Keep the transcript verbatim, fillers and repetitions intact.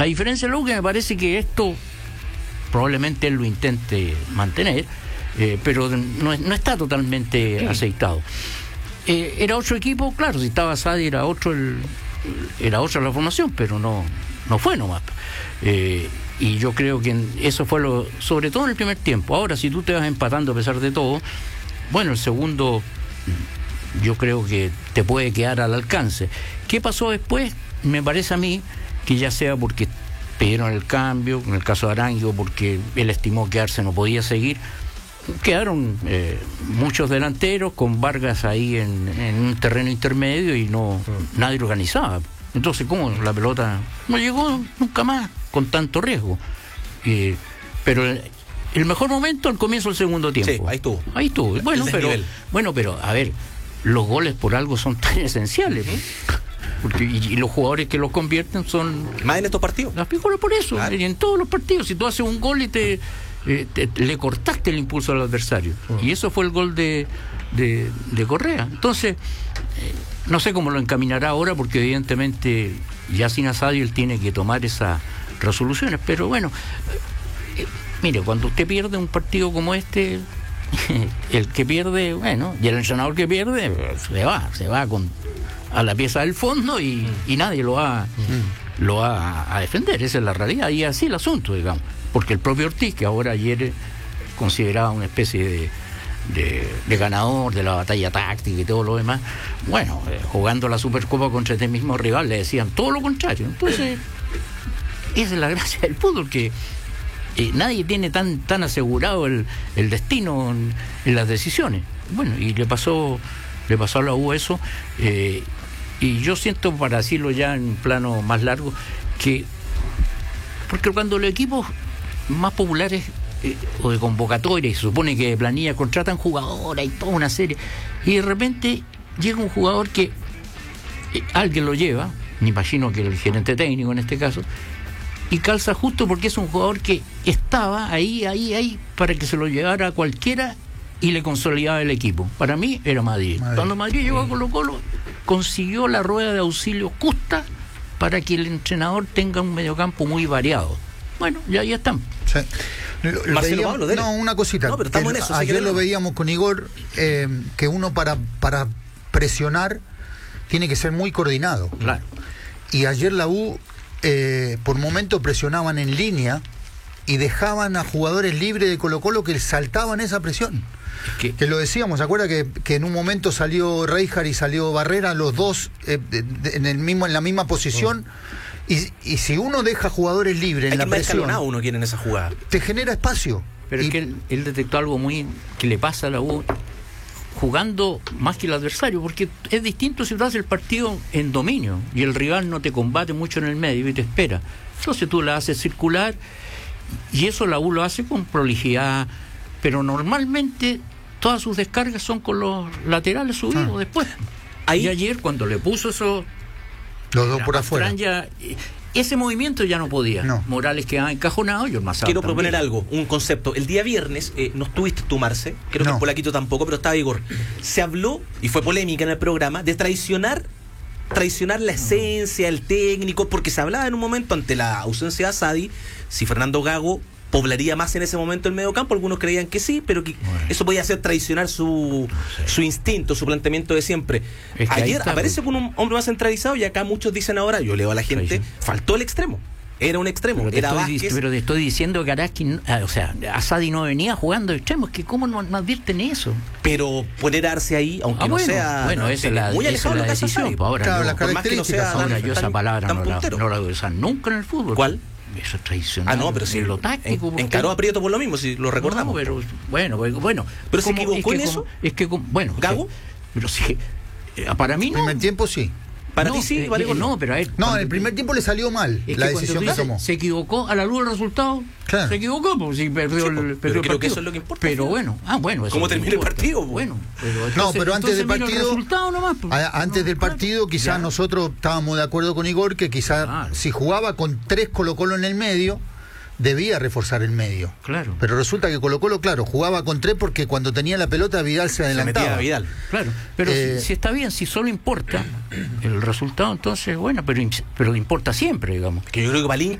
A diferencia de Luque, me parece que esto probablemente él lo intente mantener, eh, pero no, no está totalmente sí. aceitado. Eh, era otro equipo, claro, si estaba Sadi era otro el, era otra la formación, pero no, no fue nomás. Eh, y yo creo que eso fue lo, sobre todo en el primer tiempo. Ahora, si tú te vas empatando a pesar de todo, bueno, el segundo yo creo que te puede quedar al alcance. ¿Qué pasó después? Me parece a mí que ya sea porque pidieron el cambio, en el caso de Aranguio, porque él estimó quedarse, no podía seguir, quedaron eh, muchos delanteros con Vargas ahí en, en un terreno intermedio y no mm. nadie lo organizaba. Entonces, ¿cómo la pelota no llegó nunca más con tanto riesgo? Eh, pero el, el mejor momento al comienzo del segundo tiempo. Sí, ahí estuvo. Ahí estuvo. Bueno, pero, bueno, pero a ver, los goles por algo son tan esenciales. ¿Mm? Porque, y, y los jugadores que los convierten son... Más en estos partidos. Las picolas por eso, claro. Y en todos los partidos. Si tú haces un gol y te, eh, te, te le cortaste el impulso al adversario. Uh-huh. Y eso fue el gol de, de, de Correa. Entonces, eh, no sé cómo lo encaminará ahora, porque evidentemente ya sin Asadi él tiene que tomar esas resoluciones. Pero bueno, eh, mire, cuando usted pierde un partido como este, el que pierde, bueno, y el entrenador que pierde, se va, se va con... a la pieza del fondo y, y nadie lo va, mm. lo va a defender. Esa es la realidad, y así el asunto, digamos, porque el propio Ortiz, que ahora ayer consideraba una especie de, de, de ganador de la batalla táctica y todo lo demás, bueno, eh, jugando la Supercopa contra este mismo rival le decían todo lo contrario. Entonces esa es la gracia del fútbol, que eh, nadie tiene tan tan asegurado el, el destino en, en las decisiones. Bueno, y le pasó le pasó a la U eso, eh, y yo siento, para decirlo ya en un plano más largo, que porque cuando los equipos más populares eh, o de convocatoria, y se supone que de planilla, contratan jugadores y toda una serie, y de repente llega un jugador que eh, alguien lo lleva, me imagino que el gerente técnico en este caso, y calza justo porque es un jugador que estaba ahí, ahí, ahí, para que se lo llevara a cualquiera y le consolidaba el equipo. Para mí era Madrid. Madrid. Cuando Madrid llegó a Colo-Colo, consiguió la rueda de auxilio justa para que el entrenador tenga un mediocampo muy variado. Bueno, ya ahí están. Sí. Lo, lo Marcelo veíamos, Pablo, dele. No, una cosita. No, pero estamos en eso, ayer lo veíamos con Igor, eh, que uno para, para presionar tiene que ser muy coordinado. Claro. Y ayer la U, eh, por momentos presionaban en línea y dejaban a jugadores libres de Colo-Colo que saltaban esa presión. Que, que lo decíamos, ¿se acuerda que, que en un momento salió Reijar y salió Barrera, los dos eh, de, de, en el mismo en la misma posición? Oh. Y, y si uno deja jugadores libres en la presión, uno quiere en esa jugada, te genera espacio. Pero y, es que él, él detectó algo muy que le pasa a la U jugando más que el adversario, porque es distinto si tú haces el partido en dominio y el rival no te combate mucho en el medio y te espera. Entonces tú la haces circular, y eso la U lo hace con prolijidad, pero normalmente todas sus descargas son con los laterales subidos ah. después. Ahí, y ayer cuando le puso eso, los dos por afuera, ya, ese movimiento ya no podía. No. Morales quedaba encajonado y Ormazábal Quiero también. proponer algo, un concepto. El día viernes, eh, no estuviste tú, Marce, creo no. que el Polaquito tampoco, pero estaba Igor. Se habló, y fue polémica en el programa, de traicionar traicionar la esencia, el técnico, porque se hablaba en un momento, ante la ausencia de Asadi, si Fernando Gago poblaría más en ese momento el mediocampo. Algunos creían que sí, pero que bueno, eso podía ser traicionar su, no sé. su instinto, su planteamiento de siempre. Es que ayer está, aparece con un hombre más centralizado, y acá muchos dicen ahora, yo leo a la gente, traición. Faltó el extremo. Era un extremo, pero era estoy, Vázquez. Pero te estoy diciendo que Araski, o sea, Asadi no venía jugando de extremo, es que cómo no, no advierten eso. Pero poner Arce ahí, aunque ah, bueno, no sea... Bueno, no, esa es la, muy esa es la decisión. Ahora, claro, yo, las por más que no sea ahora tan, yo esa tan, palabra tan no, la, no la voy a usar nunca en el fútbol. ¿Cuál? Eso es traicionar. Ah, no, pero si lo táctico. En, encaró a Prieto por lo mismo, si lo recordamos. No, pero bueno, bueno. Pero se equivocó es en eso. Es que, bueno. ¿Gago? Pero sí, para mí no. En el primer tiempo sí. Para no, ti sí, eh, vale, eh, no, pero a él, no, en el primer tiempo le salió mal es la que decisión que tomó. Se equivocó a la luz del resultado. Claro. Se equivocó porque si perdió sí, el, perdió pero el creo partido. que eso es lo que importa. Pero bueno, ah, bueno. ¿Cómo termina el partido? Bueno, pero entonces, no, pero antes del partido, nomás, pues, a, antes no, del partido, quizás ya. Nosotros estábamos de acuerdo con Igor que quizás claro. Si jugaba con tres Colo-Colo en el medio, debía reforzar el medio. Claro. Pero resulta que Colo-Colo, claro, jugaba con tres porque cuando tenía la pelota Vidal se adelantaba. Se metía a Vidal. Claro. Pero eh, si, si está bien, si solo importa el resultado, entonces, bueno, pero, pero importa siempre, digamos. Que yo creo que para el hincha